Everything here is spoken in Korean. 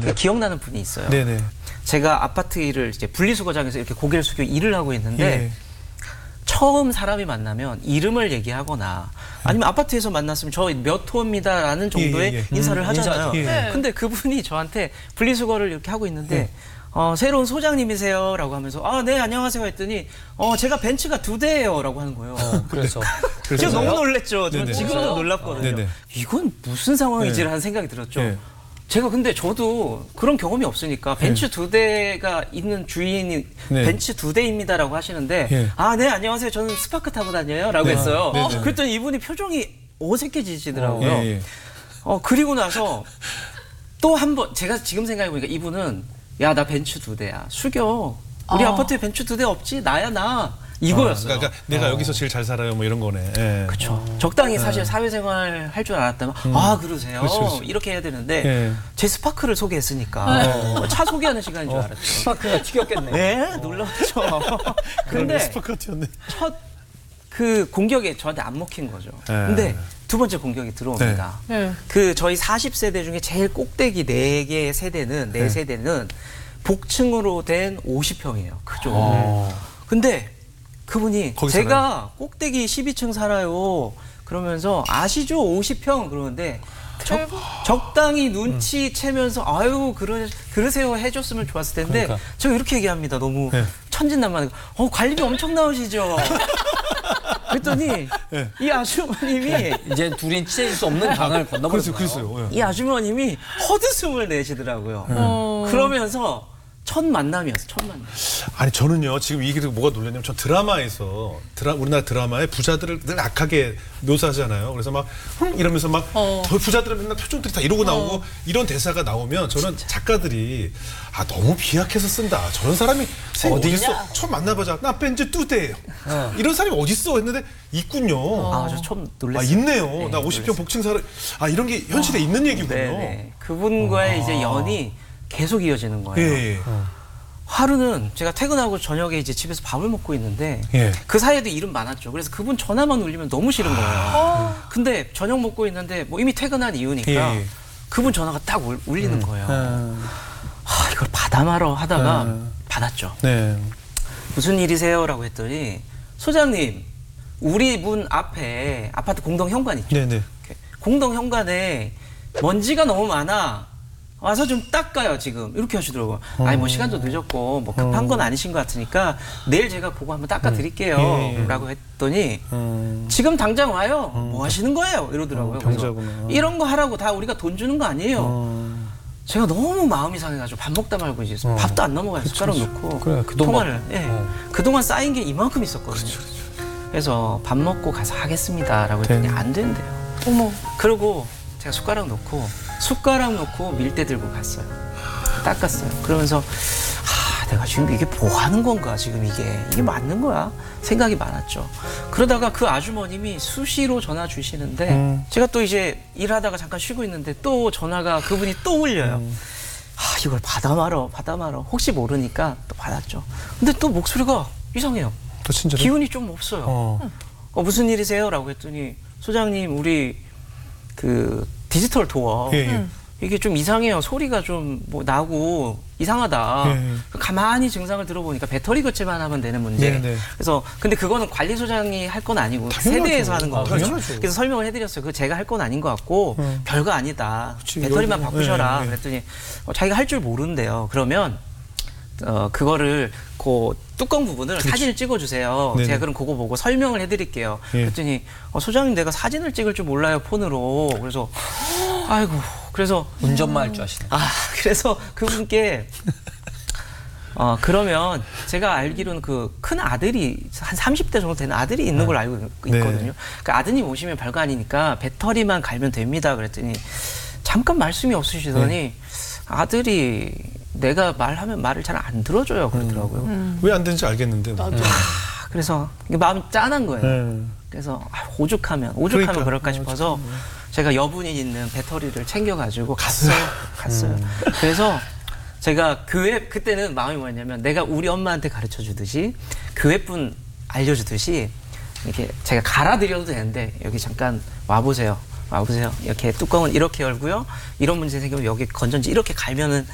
기억나는 분이 있어요. 네네. 제가 아파트 일을 이제 분리수거장에서 이렇게 고개를 숙여 일을 하고 있는데 예. 처음 사람이 만나면 이름을 얘기하거나 아니면 아파트에서 만났으면 저 몇 호입니다라는 정도의 예. 인사를 하잖아요. 인사죠. 예. 근데 그분이 저한테 분리수거를 이렇게 하고 있는데 예. 새로운 소장님이세요? 라고 하면서 네 안녕하세요 했더니 제가 벤츠가 2대예요 라고 하는 거예요. 그래서 제가 너무 놀랬죠. 저는 네네. 지금도 놀랍거든요. 네네. 이건 무슨 상황이지라는 네. 생각이 들었죠. 네. 제가 근데 저도 그런 경험이 없으니까 벤츠 2대가 있는 주인이 네. 벤츠 2대입니다라고 하시는데 네. 네 안녕하세요 저는 스파크 타고 다녀요 라고 네. 했어요. 네네. 그랬더니 이분이 표정이 어색해지시더라고요. 예. 그리고 나서 또 한 번 제가 지금 생각해보니까 이분은 야 나 벤츠 2대야 숙여 우리 아파트에 벤츠 2대 없지 나야 나 이거였어요. 그러니까 내가 여기서 제일 잘 살아요, 뭐 이런 거네. 예. 그렇죠. 적당히 사실 사회생활 할 줄 알았다면 그러세요. 그렇죠. 이렇게 해야 되는데 예. 제 스파크를 소개했으니까 차 소개하는 시간인 줄 알았죠. 스파크가 튀겼겠네. 네, 놀랍죠. 근데 스파크였네. 첫 그 공격에 저한테 안 먹힌 거죠. 예. 근데 두 번째 공격이 들어옵니다. 네. 그 저희 40세대 중에 제일 꼭대기 4개의 세대는 네. 세대는 복층으로 된 50평이에요. 그죠. 어. 근데 그분이 거기 제가 꼭대기 12층 살아요. 그러면서 아시죠? 50평 그러는데 적당히 눈치채면서 아유 그러세요 해줬으면 좋았을 텐데 그러니까. 제가 이렇게 얘기합니다. 너무 네. 천진난만하게 관리비 엄청 나오시죠? 그랬더니 네. 이 아주머님이 이제 둘이 친해질 수 없는 강을 건너버렸어요. 그랬어요. 예. 이 아주머님이 헛웃음을 내시더라고요. 그러면서 첫 만남이었어요. 첫 만남. 아니 저는요 지금 이 얘기를 뭐가 놀랐냐면 저 드라마에서 우리나라 드라마에 부자들을 늘 악하게 묘사하잖아요. 그래서 막 이러면서 막 부자들은 맨날 표정들이 다 이러고 나오고 이런 대사가 나오면 저는 작가들이 너무 비약해서 쓴다. 저런 사람이 어디 있어? 처음 만나보자. 나 벤츠 2대예요. 이런 사람이 어디 있어? 했는데 있군요. 저 처음 놀랐어요. 있네요. 네, 나 50평 복층 살아. 이런 게 현실에 있는 얘기군요. 네네. 그분과의 이제 연이 계속 이어지는 거예요. 예. 하루는 제가 퇴근하고 저녁에 이제 집에서 밥을 먹고 있는데 예. 그 사이에도 일은 많았죠. 그래서 그분 전화만 울리면 너무 싫은 거예요. 근데 저녁 먹고 있는데 뭐 이미 퇴근한 이유니까 예. 그분 전화가 딱 울리는 거예요. 이걸 받아 말어 하다가 받았죠. 네. 무슨 일이세요? 라고 했더니 소장님 우리 문 앞에 아파트 공동 현관 있죠. 네네. 공동 현관에 먼지가 너무 많아. 와서 좀 닦아요 지금 이렇게 하시더라고요. 아니 뭐 시간도 늦었고 뭐 급한 건 아니신 것 같으니까 내일 제가 그거 한번 닦아 드릴게요 라고 했더니 지금 당장 와요. 뭐 하시는 거예요 이러더라고요. 그래서 병자구나. 이런 거 하라고 다 우리가 돈 주는 거 아니에요. 제가 너무 마음이 상해가지고 밥 먹다 말고 이제 밥도 안 넘어가요. 숟가락 놓고 그래, 그동안. 통화를 그동안 쌓인 게 이만큼 있었거든요. 그래서 밥 먹고 가서 하겠습니다 라고 했더니 안 된대요. 어머. 그리고 제가 숟가락 놓고 밀대 들고 갔어요. 닦았어요. 그러면서 내가 지금 이게 뭐 하는 건가 지금 이게 맞는 거야? 생각이 많았죠. 그러다가 그 아주머님이 수시로 전화 주시는데 제가 또 이제 일하다가 잠깐 쉬고 있는데 또 전화가 그분이 또 울려요. 이걸 받아 말어. 혹시 모르니까 또 받았죠. 근데 또 목소리가 이상해요. 또 친절해? 기운이 좀 없어요. 무슨 일이세요? 라고 했더니 소장님 우리 그 디지털 도어 이게 좀 이상해요. 소리가 좀 뭐 나고 이상하다. 가만히 증상을 들어보니까 배터리 교체만 하면 되는 문제. 네네. 그래서 근데 그거는 관리소장이 할 건 아니고 당연하죠. 세대에서 하는 거거든요. 당연하죠. 그래서 설명을 해드렸어요. 그거 제가 할 건 아닌 것 같고 별거 아니다. 그치, 배터리만 여기, 바꾸셔라. 네. 그랬더니 자기가 할 줄 모른대요. 그러면 그거를 그 뚜껑 부분을 사진을 찍어주세요. 네네. 제가 그럼 그거 보고 설명을 해드릴게요. 예. 그랬더니 소장님 내가 사진을 찍을 줄 몰라요 폰으로. 그래서 아이고 그래서 운전만 할 줄 아시네. 그래서 그분께 그러면 제가 알기로는 그 큰 아들이 한 30대 정도 되는 아들이 있는 걸 알고 있거든요. 그 아드님 오시면 별거 아니니까 배터리만 갈면 됩니다. 그랬더니 잠깐 말씀이 없으시더니 아들이 내가 말하면 말을 잘 안 들어줘요 그러더라고요. 왜 안 되는지 알겠는데. 뭐. 그래서 이게 마음이 짠한 거예요. 네. 그래서 오죽하면 그러니까. 그럴까 싶어서 제가 여분이 있는 배터리를 챙겨가지고 갔어요. 그래서 제가 그때는 마음이 뭐였냐면 내가 우리 엄마한테 가르쳐 주듯이 교회분 알려주듯이 이렇게 제가 갈아드려도 되는데 여기 잠깐 와보세요. 이렇게 뚜껑은 이렇게 열고요. 이런 문제 생기면 여기 건전지 이렇게 갈면은